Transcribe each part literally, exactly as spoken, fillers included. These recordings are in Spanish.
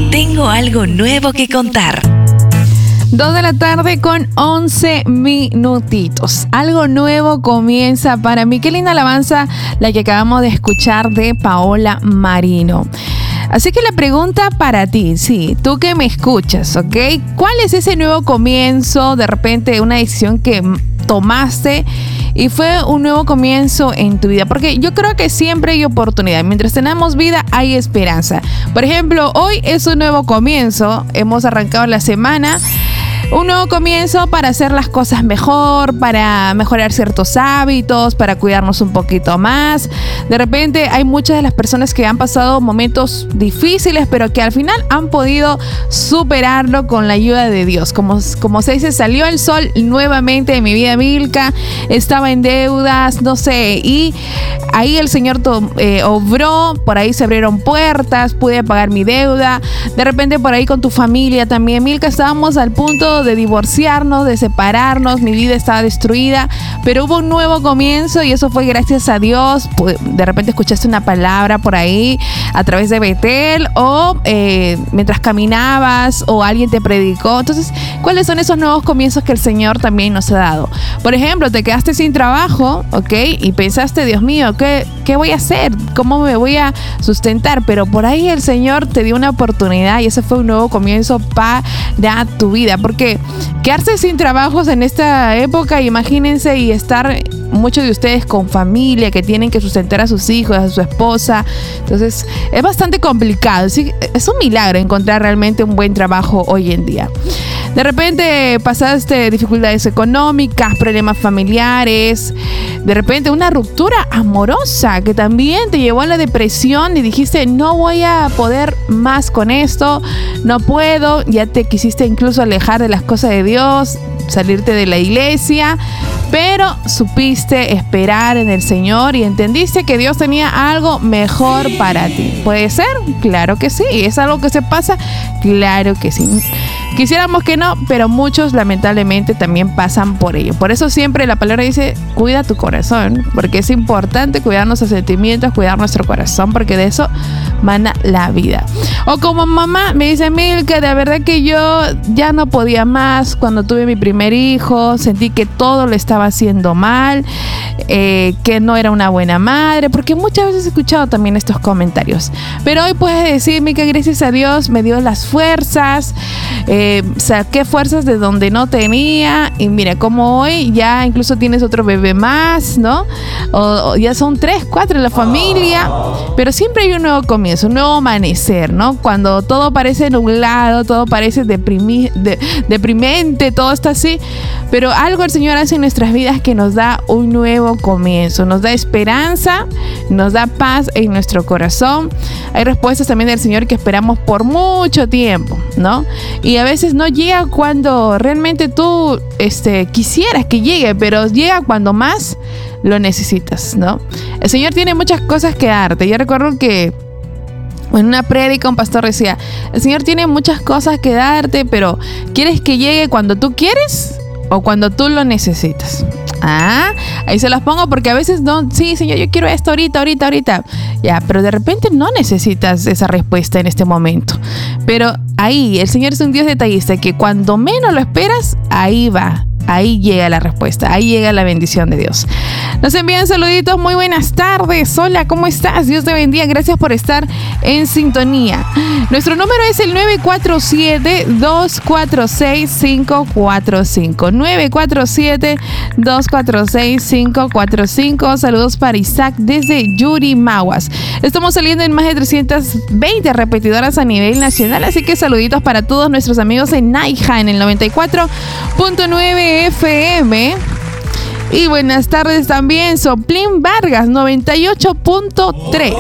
tengo algo nuevo que contar. Dos de la tarde con once minutitos. Algo nuevo comienza para mí. Qué linda alabanza la que acabamos de escuchar de Paola Marino. Así que la pregunta para ti, sí, tú que me escuchas, ¿ok? ¿Cuál es ese nuevo comienzo? De repente una decisión que tomaste y fue un nuevo comienzo en tu vida, porque yo creo que siempre hay oportunidad. Mientras tenemos vida hay esperanza. Por ejemplo, hoy es un nuevo comienzo, hemos arrancado la semana. Un nuevo comienzo para hacer las cosas mejor, para mejorar ciertos hábitos, para cuidarnos un poquito más. De repente hay muchas de las personas que han pasado momentos difíciles, pero que al final han podido superarlo con la ayuda de Dios. Como, como se dice, salió el sol nuevamente de mi vida, Milka. Estaba en deudas, no sé, y ahí el Señor to, eh, obró, por ahí se abrieron puertas, pude pagar mi deuda. De repente por ahí con tu familia también, Milka, estábamos al punto de divorciarnos, de separarnos, mi vida estaba destruida, pero hubo un nuevo comienzo y eso fue gracias a Dios. De repente escuchaste una palabra por ahí a través de Betel o eh, mientras caminabas o alguien te predicó. Entonces, ¿cuáles son esos nuevos comienzos que el Señor también nos ha dado? Por ejemplo, te quedaste sin trabajo, ¿ok? Y pensaste, Dios mío, ¿qué, qué voy a hacer? ¿Cómo me voy a sustentar? Pero por ahí el Señor te dio una oportunidad y ese fue un nuevo comienzo para tu vida, porque quedarse sin trabajos en esta época, imagínense, y estar muchos de ustedes con familia que tienen que sustentar a sus hijos, a su esposa. Entonces es bastante complicado. Sí, es un milagro encontrar realmente un buen trabajo hoy en día. De repente pasaste dificultades económicas, problemas familiares, de repente una ruptura amorosa que también te llevó a la depresión y dijiste, no voy a poder más con esto, no puedo, ya te quisiste incluso alejar de las cosas de Dios, salirte de la iglesia, pero supiste esperar en el Señor y entendiste que Dios tenía algo mejor para ti. ¿Puede ser? Claro que sí. ¿Es algo que se pasa? Claro que sí. Quisiéramos que no, pero muchos lamentablemente también pasan por ello. Por eso siempre la palabra dice, cuida tu corazón, porque es importante cuidar nuestros sentimientos, cuidar nuestro corazón, porque de eso mana la vida. O como mamá me dice, Milka, de verdad que yo ya no podía más cuando tuve mi primer hijo, sentí que todo lo estaba haciendo mal, eh, que no era una buena madre, porque muchas veces he escuchado también estos comentarios. Pero hoy puedes decirme que gracias a Dios me dio las fuerzas, eh, saqué fuerzas de donde no tenía, y mira, como hoy ya incluso tienes otro bebé más, ¿no? O, o ya son tres, cuatro en la familia, pero siempre hay un nuevo comienzo, un nuevo amanecer, ¿no? Cuando todo parece nublado, todo parece deprimi- de, deprimente, todo está así, pero algo el Señor hace en nuestras vidas que nos da un nuevo comienzo, nos da esperanza, nos da paz en nuestro corazón. Hay respuestas también del Señor que esperamos por mucho tiempo, ¿no? Y a veces no llega cuando realmente tú este, quisieras que llegue, pero llega cuando más lo necesitas, ¿no? El Señor tiene muchas cosas que darte. Yo recuerdo que en una prédica un pastor decía, el Señor tiene muchas cosas que darte, pero ¿quieres que llegue cuando tú quieres o cuando tú lo necesitas? Ah, ahí se las pongo porque a veces no, sí, Señor, yo quiero esto ahorita, ahorita, ahorita. Ya, pero de repente no necesitas esa respuesta en este momento. Pero ahí, el Señor es un Dios detallista que cuando menos lo esperas, ahí va. Ahí llega la respuesta, ahí llega la bendición de Dios. Nos envían saluditos, muy buenas tardes. Hola, ¿cómo estás? Dios te bendiga, gracias por estar en sintonía. Nuestro número es el nueve cuatro siete, dos cuatro seis, cinco cuatro cinco. nueve cuatro siete, dos cuatro seis, cinco cuatro cinco. Saludos para Isaac desde Yurimaguas. Estamos saliendo en más de trescientas veinte repetidoras a nivel nacional, así que saluditos para todos nuestros amigos en Naija en el noventa y cuatro punto nueve F M. Y buenas tardes también, Soplín Vargas, noventa y ocho punto tres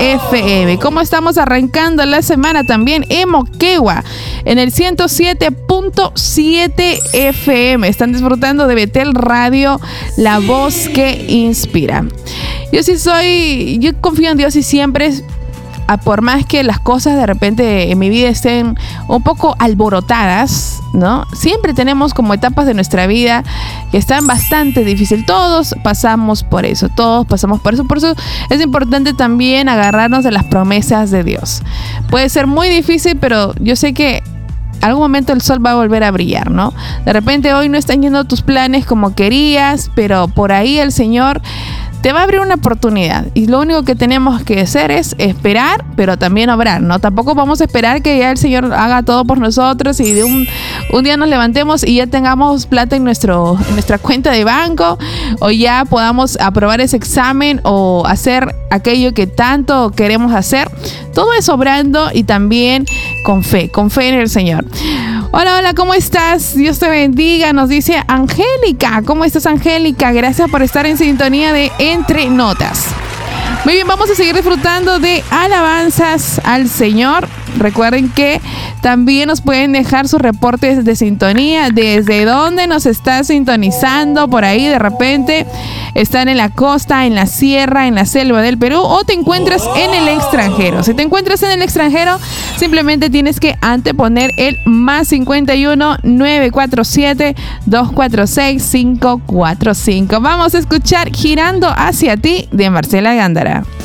F M. ¿Cómo estamos arrancando la semana? También Emoquegua, en el ciento siete punto siete F M. Están disfrutando de Betel Radio, la voz que inspira. Yo sí soy, yo confío en Dios y siempre a por más que las cosas de repente en mi vida estén un poco alborotadas, ¿no? Siempre tenemos como etapas de nuestra vida que están bastante difíciles. Todos pasamos por eso, todos pasamos por eso. Por eso es importante también agarrarnos de las promesas de Dios. Puede ser muy difícil, pero yo sé que algún momento el sol va a volver a brillar, ¿no? De repente hoy no están yendo tus planes como querías, pero por ahí el Señor te va a abrir una oportunidad y lo único que tenemos que hacer es esperar, pero también obrar, ¿no? Tampoco vamos a esperar que ya el Señor haga todo por nosotros y de un, un día nos levantemos y ya tengamos plata en, nuestro, en nuestra cuenta de banco, o ya podamos aprobar ese examen o hacer aquello que tanto queremos hacer. Todo es obrando y también con fe, con fe en el Señor. Hola, hola, ¿cómo estás? Dios te bendiga, nos dice Angélica. ¿Cómo estás, Angélica? Gracias por estar en sintonía de Entre Notas. Muy bien, vamos a seguir disfrutando de alabanzas al Señor. Recuerden que también nos pueden dejar sus reportes de sintonía, desde dónde nos está sintonizando, por ahí de repente están en la costa, en la sierra, en la selva del Perú, o te encuentras en el extranjero. Si te encuentras en el extranjero, simplemente tienes que anteponer el más cincuenta y uno, nueve cuatro siete, dos cuatro seis, cinco cuatro cinco. Vamos a escuchar Girando hacia ti de Marcela Gándara.